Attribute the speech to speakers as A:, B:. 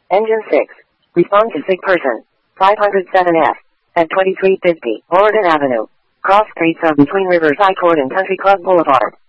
A: Engine 6. Respond to sick person. 507F. At 2350 Oregon Avenue. Cross Streets of between Riverside Court and Country Club Boulevard.